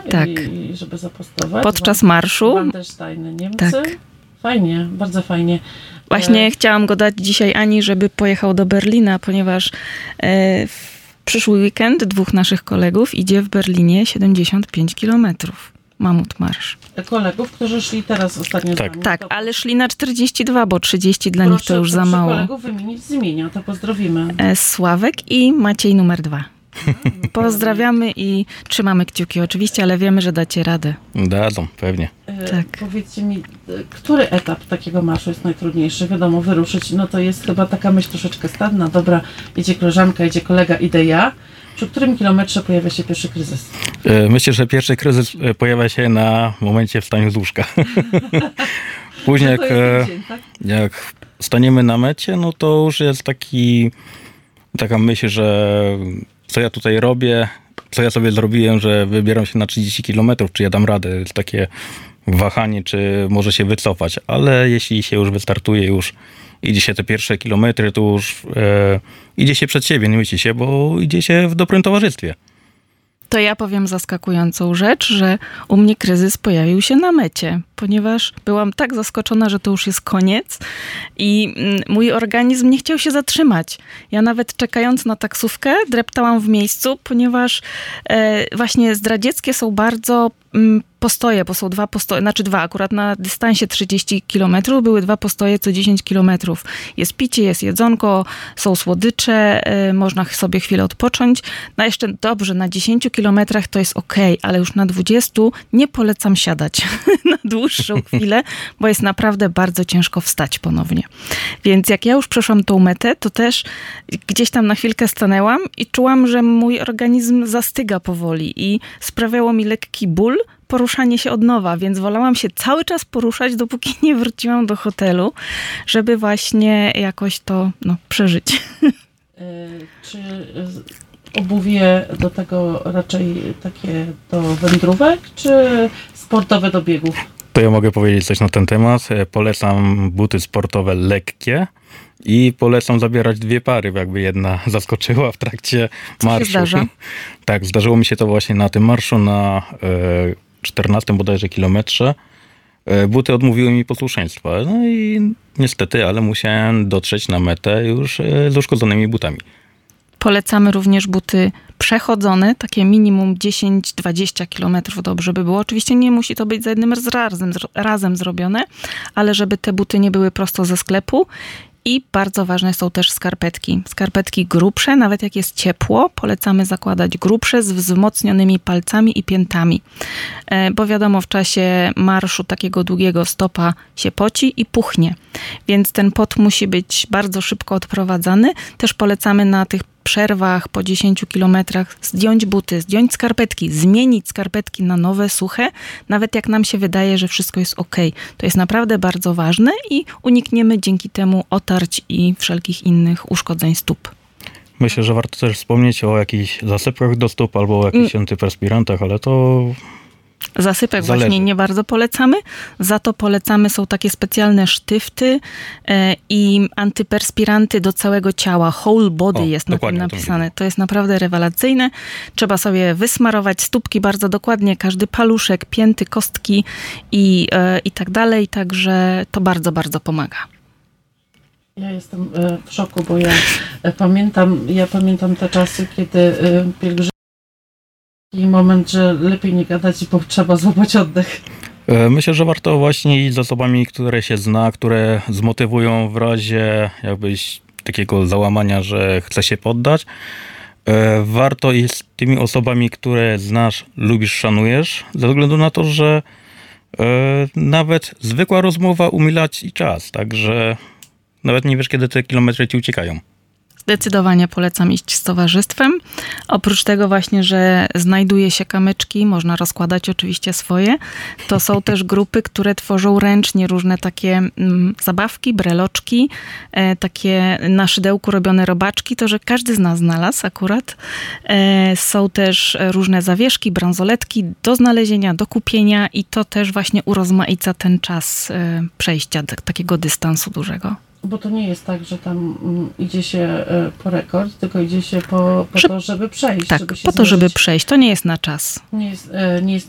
Tak. I żeby zapostować. Podczas marszu. Wandersteine, Niemcy. Tak. Fajnie, bardzo fajnie. Właśnie chciałam go dać dzisiaj Ani, żeby pojechał do Berlina, ponieważ w przyszły weekend 2 naszych kolegów idzie w Berlinie 75 kilometrów. Mamut Marsz. Kolegów, którzy szli teraz ostatnio z nami. Tak, ale szli na 42, bo 30 dla nich to już za mało. Kolegów wymienić z imienia, to pozdrowimy. Sławek i Maciej numer 2. Pozdrawiamy i trzymamy kciuki oczywiście, ale wiemy, że dacie radę. Dadzą, pewnie. Tak. Powiedzcie mi, który etap takiego marszu jest najtrudniejszy? Wiadomo, wyruszyć, no to jest chyba taka myśl troszeczkę stadna. Dobra, idzie koleżanka, idzie kolega, idę ja. Przy którym kilometrze pojawia się pierwszy kryzys? Myślę, że pierwszy kryzys pojawia się na momencie wstania z łóżka. Później jak staniemy na mecie, no to już jest taka myśl, że co ja tutaj robię, co ja sobie zrobiłem, że wybieram się na 30 kilometrów, czy ja dam radę. Jest takie wahanie, czy może się wycofać. Ale jeśli się już wystartuje, już idzie się te pierwsze kilometry, to już idzie się przed siebie, nie myśli się, bo idzie się w dobrym towarzystwie. To ja powiem zaskakującą rzecz, że u mnie kryzys pojawił się na mecie, ponieważ byłam tak zaskoczona, że to już jest koniec i mój organizm nie chciał się zatrzymać. Ja nawet czekając na taksówkę dreptałam w miejscu, ponieważ właśnie zdradzieckie są bardzo postoje, bo są 2 postoje, znaczy 2, akurat na dystansie 30 km były 2 postoje co 10 km. Jest picie, jest jedzonko, są słodycze, można sobie chwilę odpocząć. No jeszcze dobrze, na 10 kilometrach to jest okej, ale już na 20 nie polecam siadać na dłuższą chwilę, bo jest naprawdę bardzo ciężko wstać ponownie. Więc jak ja już przeszłam tą metę, to też gdzieś tam na chwilkę stanęłam i czułam, że mój organizm zastyga powoli i sprawiało mi lekki ból, poruszanie się od nowa, więc wolałam się cały czas poruszać, dopóki nie wróciłam do hotelu, żeby właśnie jakoś to przeżyć. Czy obuwie do tego raczej takie do wędrówek, czy sportowe do biegów? To ja mogę powiedzieć coś na ten temat. Polecam buty sportowe lekkie i polecam zabierać 2 pary, jakby jedna zaskoczyła w trakcie marszu. Co się zdarza? Tak, zdarzyło mi się to właśnie na tym marszu na 14 bodajże kilometrze. Buty odmówiły mi posłuszeństwa. No i niestety, ale musiałem dotrzeć na metę już z uszkodzonymi butami. Polecamy również buty przechodzone, takie minimum 10-20 kilometrów dobrze by było. Oczywiście nie musi to być za jednym razem zrobione, ale żeby te buty nie były prosto ze sklepu. I bardzo ważne są też skarpetki. Skarpetki grubsze, nawet jak jest ciepło, polecamy zakładać grubsze z wzmocnionymi palcami i piętami. Bo wiadomo, w czasie marszu takiego długiego stopa się poci i puchnie. Więc ten pot musi być bardzo szybko odprowadzany. Też polecamy na tych przerwach po 10 kilometrach zdjąć buty, zdjąć skarpetki, zmienić skarpetki na nowe, suche, nawet jak nam się wydaje, że wszystko jest okej. To jest naprawdę bardzo ważne i unikniemy dzięki temu otarć i wszelkich innych uszkodzeń stóp. Myślę, że warto też wspomnieć o jakichś zasypkach do stóp albo o jakichś antyperspirantach, ale to Zasypek zależy. właśnie nie bardzo polecamy. Za to polecamy są takie specjalne sztywty i antyperspiranty do całego ciała. Whole body jest na tym napisane. To jest naprawdę rewelacyjne. Trzeba sobie wysmarować stópki bardzo dokładnie. Każdy paluszek, pięty, kostki i tak dalej. Także to bardzo, bardzo pomaga. Ja jestem w szoku, bo ja pamiętam te czasy, kiedy pielgrzymi taki moment, że lepiej nie gadać, bo trzeba złapać oddech. Myślę, że warto właśnie iść z osobami, które się zna, które zmotywują w razie jakbyś takiego załamania, że chce się poddać. Warto iść z tymi osobami, które znasz, lubisz, szanujesz, ze względu na to, że nawet zwykła rozmowa umila ci czas, także nawet nie wiesz, kiedy te kilometry ci uciekają. Zdecydowanie polecam iść z towarzystwem. Oprócz tego właśnie, że znajduje się kamyczki, można rozkładać oczywiście swoje, to są też grupy, które tworzą ręcznie różne takie zabawki, breloczki, takie na szydełku robione robaczki, to że każdy z nas znalazł akurat. Są też różne zawieszki, bransoletki do znalezienia, do kupienia i to też właśnie urozmaica ten czas przejścia takiego dystansu dużego. Bo to nie jest tak, że tam idzie się po rekord, tylko idzie się po to, żeby przejść. Tak, żeby się po to, żeby przejść. To nie jest na czas. Nie jest